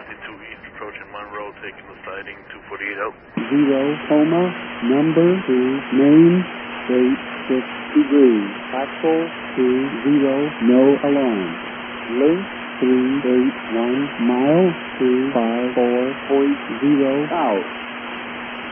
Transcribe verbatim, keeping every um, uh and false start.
fifty-two East approaching Monroe, taking the siding, two forty-eight out. Zero, Homa, number two, main, eight, six degrees, axle, two, zero, no alarm. Length, three, eight, one, mile, two, five, four, point zero, out.